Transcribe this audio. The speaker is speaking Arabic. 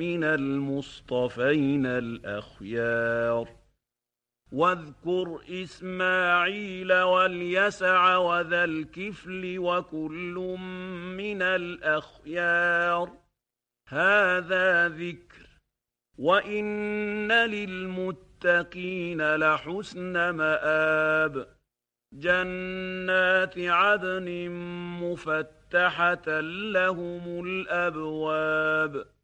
من المصطفين الأخيار واذكر إسماعيل واليسع وذا الكفل وكل من الأخيار هذا ذكر وإن للمتقين لحسن مآب جنات عدن مفتحة لهم الأبواب